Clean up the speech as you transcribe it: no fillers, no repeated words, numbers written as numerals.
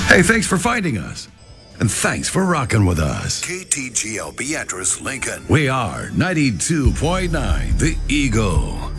Hey, thanks for finding us. And thanks for rocking with us. KTGL Beatrice Lincoln. We are 92.9 The Eagle.